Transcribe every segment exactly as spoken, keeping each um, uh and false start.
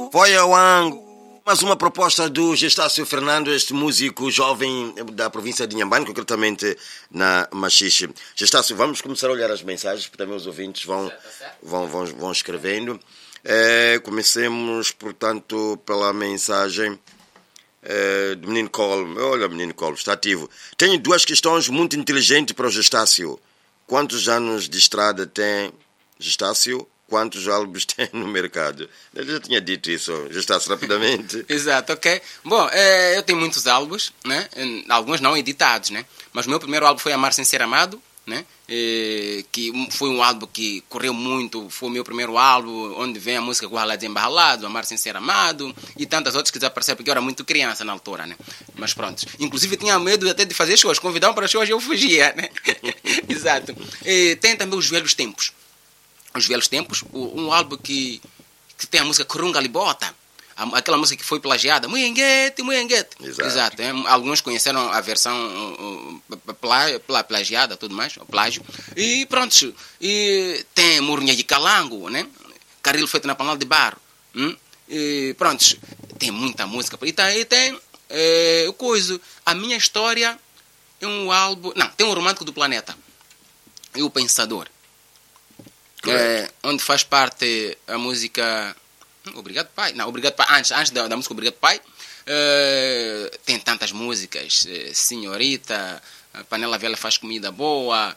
Foi ao ângulo. Mais uma proposta do Gestácio Fernando, este músico jovem da província de Inhambane, concretamente na Machixe. Gestácio, vamos começar a olhar as mensagens, porque também os ouvintes vão, vão, vão, vão escrevendo. É, comecemos, portanto, pela mensagem é, do menino Colm. Olha, menino Colm, está ativo. Tenho duas questões muito inteligentes para o Gestácio. Quantos anos de estrada tem Gestácio? Quantos álbuns tem no mercado? Ele já tinha dito isso, já está rapidamente. Exato, ok. Bom, é, eu tenho muitos álbuns, né? Alguns não editados, né? Mas o meu primeiro álbum foi Amar Sem Ser Amado, né? É, que foi um álbum que correu muito, foi o meu primeiro álbum, onde vem a música Guaralado Embarralado, Amar Sem Ser Amado, e tantas outras que desapareceram, porque eu era muito criança na altura, né? Mas pronto. Inclusive eu tinha medo até de fazer shows, convidavam para shows e eu fugia, né? Exato. E tem também Os Velhos Tempos. Os Velhos Tempos, um álbum que, que tem a música Corunga Libota, aquela música que foi plagiada, Muyenguete, Muyenguete. Exato. Exato é. Alguns conheceram a versão uh, pla, pla, plagiada, tudo mais, o plágio. E pronto, e tem Murunha de Calango, né? Carril Feito na Panela de Barro. Hum? E pronto, tem muita música. E tem, e tem é, coisa, A Minha História é um álbum, não, tem um Romântico do Planeta e O Pensador. É, onde faz parte a música Obrigado Pai, não, Obrigado Pai, antes, antes da, da música Obrigado Pai, é, tem tantas músicas, é, Senhorita, Panela Velha Faz Comida Boa,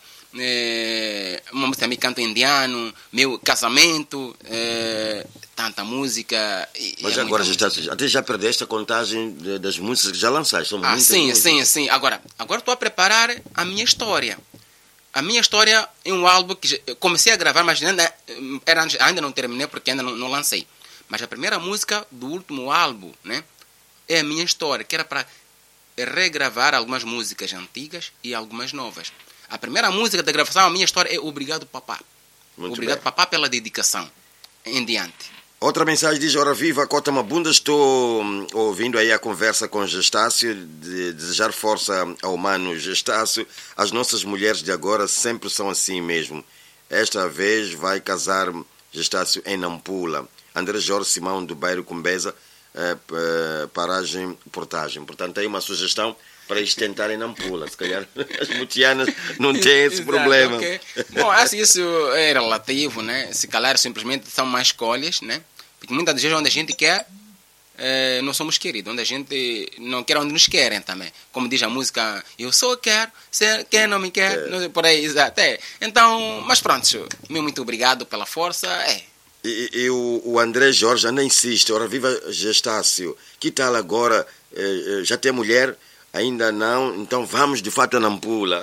é, uma música também Canto Indiano, Meu Casamento, é, tanta música. E, Mas é agora já está, até já perdeste a contagem de, das músicas que já lançaste. São ah, sim, músicas. sim, sim. Agora, agora estou a preparar a minha história. A Minha História é um álbum que comecei a gravar, mas ainda, era, ainda não terminei porque ainda não, não lancei. Mas a primeira música do último álbum, né, é A Minha História, que era para regravar algumas músicas antigas e algumas novas. A primeira música da gravação, A Minha História, é Obrigado Papá. Muito Obrigado bem. Papá pela dedicação. Em diante. Outra mensagem diz: Ora viva, Cota Mabunda, estou ouvindo aí a conversa com Gestácio, de desejar força ao mano Gestácio. As nossas mulheres de agora sempre são assim mesmo. Esta vez vai casar Gestácio em Nampula. André Jorge Simão do Bairro Cumbeza, eh, eh, paragem, portagem. Portanto, aí uma sugestão para eles tentarem Nampula. Se calhar as mutianas não têm esse Exato, problema. Okay. Bom, assim, isso é relativo, né? Se calhar simplesmente são mais escolhas, né? Porque muitas vezes onde a gente quer, é, não somos queridos. Onde a gente não quer, onde nos querem também. Como diz a música, eu só quero ser quem não me quer. É. Não, por aí, exato. É. Então, mas pronto, meu muito obrigado pela força. É. E, e o, o André Jorge ainda insiste: Ora viva Gestácio, que tal agora? Eh, já tem mulher? Ainda não? Então vamos de fato a Nampula.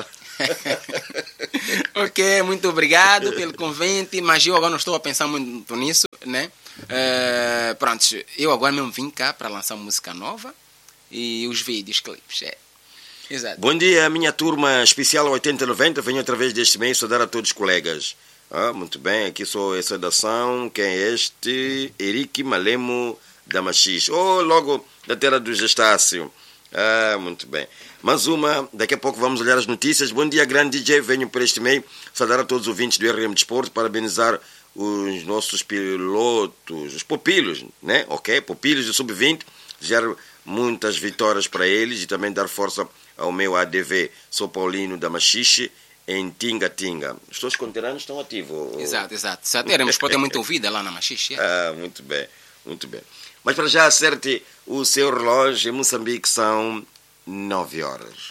Ok, muito obrigado pelo convite, mas eu agora não estou a pensar muito nisso, né? Uh, pronto, eu agora mesmo vim cá para lançar música nova e os vídeos, clipes. É. Exato. Bom dia, minha turma especial oitenta e noventa. Venho através deste mês saudar a todos os colegas. Ah, muito bem, aqui sou a saudação. Quem é este? Eric Malemo da Machixe. Oh, logo da terra do Gestácio. Ah, muito bem. Mais uma, daqui a pouco vamos olhar as notícias. Bom dia, grande D J. Venho por este meio saudar a todos os ouvintes do R M Desporto, parabenizar os nossos pilotos, os pupilos, né? Ok? Pupilos do sub vinte, desejar muitas vitórias para eles e também dar força ao meu A D V. Sou Paulino da Machixe, em Tinga Tinga. Os teus conterrâneos estão ativos. Exato, exato. exato. R M Desporto é muito ouvida lá na Machixe. É? Ah, muito bem, muito bem. Mas para já acerte o seu relógio. Em Moçambique são nove horas.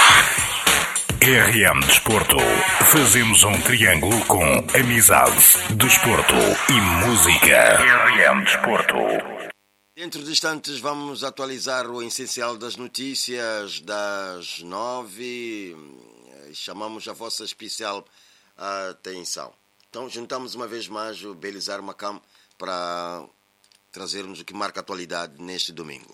R M Desporto. Fazemos um triângulo com amizade, desporto e música. R M Desporto. Dentro de instantes vamos atualizar o essencial das notícias das nove. Chamamos a vossa especial atenção. Então juntamos uma vez mais o Belizar Macam para trazermos o que marca a atualidade neste domingo.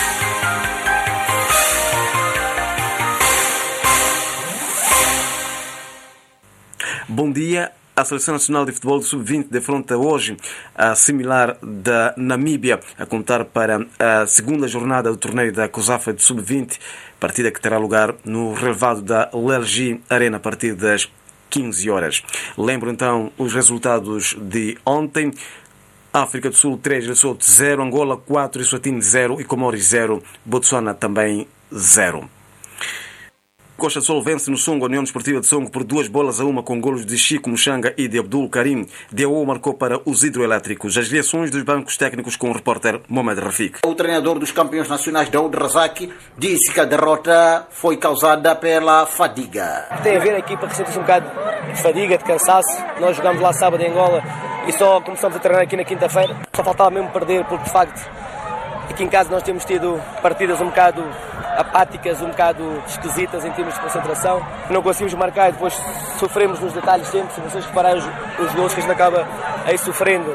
Bom dia. A Seleção Nacional de Futebol do sub vinte defronta hoje a similar da Namíbia, a contar para a segunda jornada do torneio da COSAFA de sub vinte, partida que terá lugar no relevado da L L G Arena a partir das quinze horas. Lembro então os resultados de ontem. África do Sul três, Lesotho zero, Angola quatro, Eswatini zero e Comores zero, Botsuana também zero. Costa do Sol vence no Songo a União Desportiva de Songo por duas bolas a uma com golos de Chico Muxanga e de Abdul Karim. D O marcou para os hidroelétricos. As reações dos bancos técnicos com o repórter Mohamed Rafik. O treinador dos campeões nacionais, Daoud Razak, disse que a derrota foi causada pela fadiga. Tem a ver a equipa que sente um bocado de fadiga, de cansaço. Nós jogamos lá sábado em Angola e só começamos a treinar aqui na quinta-feira. Só faltava mesmo perder, porque de facto aqui em casa nós temos tido partidas um bocado apáticas, um bocado esquisitas em termos de concentração. Não conseguimos marcar e depois sofremos nos detalhes sempre. Se vocês repararem os, os golos que a gente acaba aí sofrendo,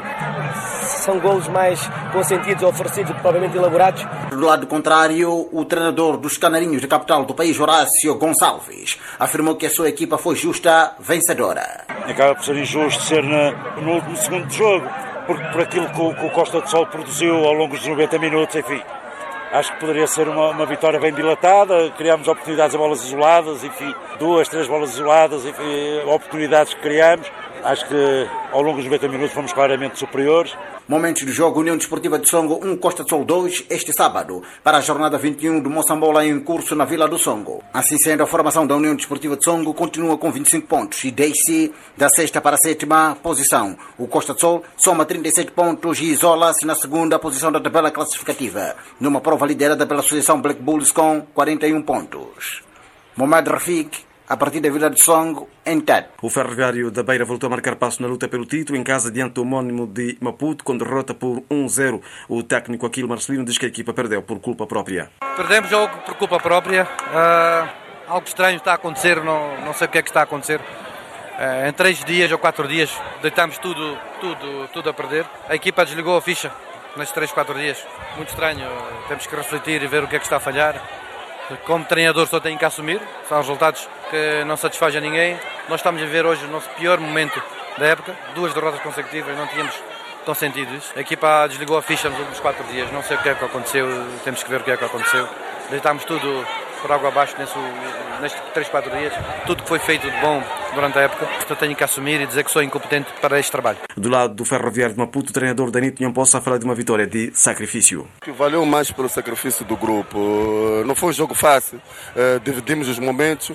são golos mais consentidos, oferecidos, provavelmente elaborados. Do lado contrário, o treinador dos Canarinhos da capital do país, Horácio Gonçalves, afirmou que a sua equipa foi justa vencedora. Acaba por ser injusto ser na, no último segundo de jogo, porque por aquilo que o, que o Costa do Sol produziu ao longo dos noventa minutos, enfim. Acho que poderia ser uma, uma vitória bem dilatada, criámos oportunidades a bolas isoladas, enfim, duas, três bolas isoladas, enfim, oportunidades que criámos. Acho que ao longo dos noventa minutos fomos claramente superiores. Momentos do jogo, União Desportiva de Songo um, Costa do Sol dois, este sábado, para a jornada vinte e um do Moçambola em curso na Vila do Songo. Assim sendo, a formação da União Desportiva de Songo continua com vinte e cinco pontos e desce da sexta para a sétima posição. O Costa do Sol soma trinta e sete pontos e isola-se na segunda posição da tabela classificativa, numa prova liderada pela Associação Black Bulls com quarenta e um pontos. Mohamed Rafik, a partir da Vila de Songo, em Tete. O Ferroviário da Beira voltou a marcar passo na luta pelo título em casa diante do homónimo de Maputo, com derrota por um a zero. O técnico Aquilo Marcelino diz que a equipa perdeu por culpa própria. Perdemos jogo por culpa própria. Uh, algo estranho está a acontecer, não, não sei o que é que está a acontecer. Uh, em três dias ou quatro dias deitamos tudo, tudo, tudo a perder. A equipa desligou a ficha nestes três, quatro dias. Muito estranho. Temos que refletir e ver o que é que está a falhar. Como treinador só tenho que assumir, são resultados que não satisfazem a ninguém. Nós estamos a ver hoje o nosso pior momento da época, duas derrotas consecutivas, não tínhamos tão sentido isso. A equipa desligou a ficha nos últimos quatro dias, não sei o que é que aconteceu, temos que ver o que é que aconteceu. Deitámos tudo por água abaixo nesse, nestes três, quatro dias, tudo que foi feito de bom durante a época, portanto tenho que assumir e dizer que sou incompetente para este trabalho. Do lado do Ferroviário de Maputo, o treinador Danito Nhampossa fala de uma vitória de sacrifício. Valeu mais pelo sacrifício do grupo, não foi um jogo fácil, dividimos os momentos,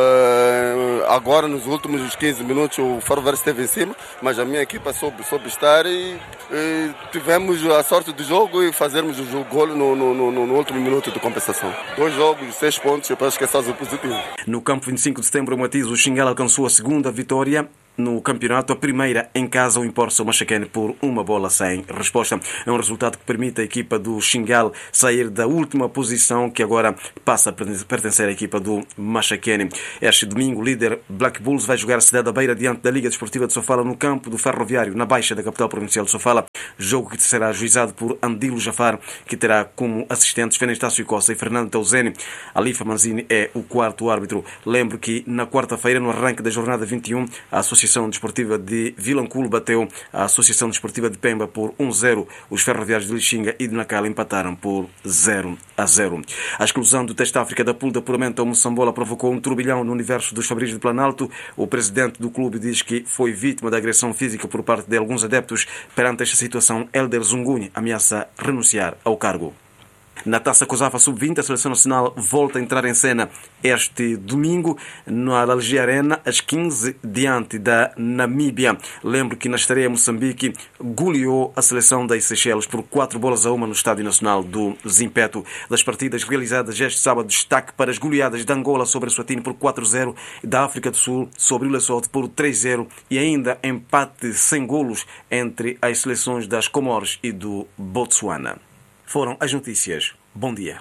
agora nos últimos quinze minutos o Ferroviário esteve em cima, mas a minha equipa soube, soube estar e, e tivemos a sorte do jogo e fazermos o gol no, no, no, no último minuto de compensação. Dois jogos, seis pontos, eu acho que é só positivo. No campo vinte e cinco de setembro, o Matiz, o Xingal alcançou a segunda vitória no campeonato, a primeira em casa, o Imporsa, o Machacane, por uma bola sem resposta. É um resultado que permite à equipa do Xingal sair da última posição, que agora passa a pertencer à equipa do Machacane. Este domingo, o líder Black Bulls vai jogar a cidade da Beira diante da Liga Desportiva de Sofala no campo do Ferroviário, na Baixa da capital provincial de Sofala. Jogo que será ajuizado por Andilo Jafar, que terá como assistentes Fenestácio Costa e Fernando Tauzeni. Alifa Manzini é o quarto árbitro. Lembro que na quarta-feira, no arranque da jornada vinte e um, a Associação Desportiva de Vilanculo bateu a Associação Desportiva de Pemba por um a zero. Os Ferroviários de Lixinga e de Nacala empataram por zero a zero. A exclusão do Teste África da pool de apuramento ao Moçambola provocou um turbilhão no universo dos Fabris de Planalto. O presidente do clube diz que foi vítima da agressão física por parte de alguns adeptos. Perante esta situação, Hélder Zungunha ameaça renunciar ao cargo. Na Taça COSAFA sub vinte, a Seleção Nacional volta a entrar em cena este domingo na Alger Arena, às quinze, diante da Namíbia. Lembro que na estreia Moçambique goleou a seleção das Seychelles por quatro bolas a uma no Estádio Nacional do Zimpeto. Das partidas realizadas este sábado, destaque para as goleadas de Angola sobre a Eswatini por quatro a zero, da África do Sul sobre o Lesotho por três a zero e ainda empate sem golos entre as seleções das Comores e do Botsuana. Foram as notícias. Bom dia.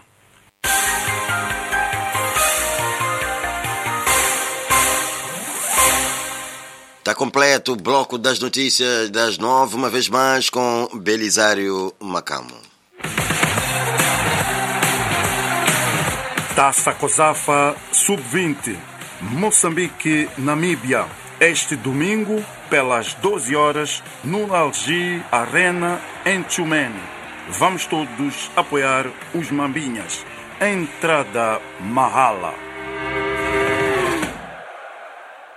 Está completo o bloco das notícias das nove, uma vez mais com Belisário Macamo. Taça COSAFA sub vinte, Moçambique, Namíbia, este domingo pelas doze horas no Alger Arena em Tchumene. Vamos todos apoiar os Mambinhas. Entrada Mahala.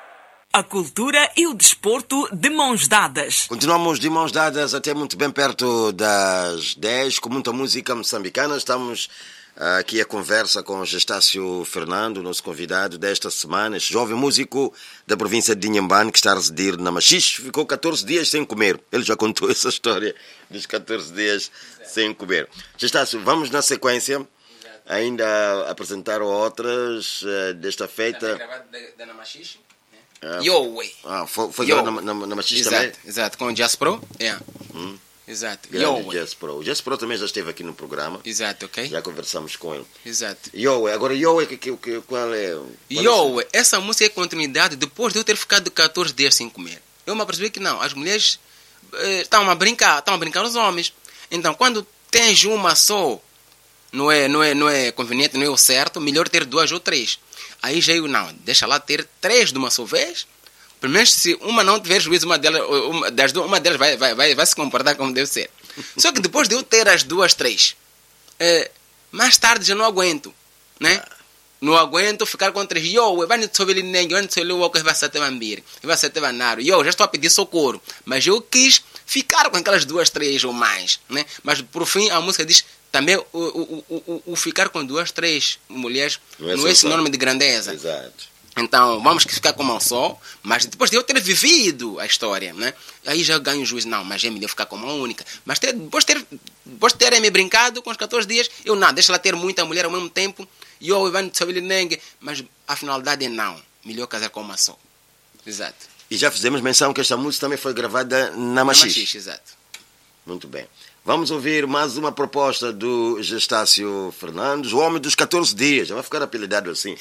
A cultura e o desporto de mãos dadas. Continuamos de mãos dadas até muito bem perto das dez, com muita música moçambicana. Estamos aqui a conversa com Gestácio Fernando, nosso convidado desta semana, este jovem músico da província de Inhambane que está a residir na Machixe. Ficou catorze dias sem comer. Ele já contou essa história dos catorze dias sem comer. Gestácio, vamos na sequência ainda apresentar outras uh, desta feita. Gravado da na Machixe. Ah, Yo, way. Ah, foi, foi gravado na, na, na Machixe exato, também? Exato, com o Jazz Pro. Yeah. Hum. Exato. Grande Yo, Jazz Pro. O Jazz Pro também já esteve aqui no programa. Exato, ok. Já conversamos com ele. Exato. Yo, agora Yo, que, que, que, qual é? Qual Yo, é? Essa música é continuidade depois de eu ter ficado catorze dias sem comer. Eu me apercebi que não, as mulheres eh, estavam a brincar, estavam a brincar os homens. Então, quando tens uma só, não é, não é, não é conveniente, não é o certo, melhor ter duas ou três. Aí já eu, não, deixa lá ter três de uma só vez. Pelo menos se uma não tiver juízo, uma delas, uma, das duas, uma delas vai, vai, vai, vai se comportar como deve ser. Só que depois de eu ter as duas, três, é, mais tarde já não aguento, né? Não aguento ficar com três. Yo, vai no sobeli nengue, vai no sobeli o que vai ser tevambir, vai ser tevanaro. Yo, já estou a pedir socorro, mas eu quis ficar com aquelas duas, três ou mais, né? Mas por fim a música diz também o, o, o, o, o ficar com duas, três mulheres não é, não é sinônimo de grandeza. Exato. Então, vamos ficar com uma só, mas depois de eu ter vivido a história, né? Aí já ganho o juízo, não, mas é melhor ficar com uma única. Mas ter, depois, ter, depois de terem me brincado com os catorze dias, eu não, deixa ela ter muita mulher ao mesmo tempo, e eu Ivan Nengue, mas a finalidade é não, melhor casar com uma só. Exato. E já fizemos menção que esta música também foi gravada na Machixe. Na Machixe, exato. Muito bem. Vamos ouvir mais uma proposta do Gestácio Fernandes, o homem dos catorze dias. Já vai ficar apelidado assim.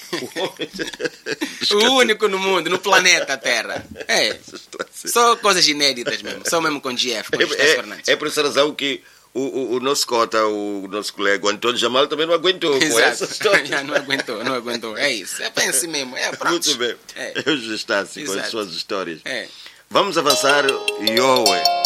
O, o único no mundo, no planeta Terra. É. Só coisas inéditas mesmo. Só mesmo com G F, com Gestácio é, Fernandes. É por essa razão que o, o, o nosso cota, o nosso colega o Antônio Jamal também não aguentou. Exato. Com essa história. Já não aguentou, não aguentou. É isso. É bem assim mesmo. É, pronto. Muito bem. É, é o Gestácio com as exato. suas histórias. É. Vamos avançar. Yowe.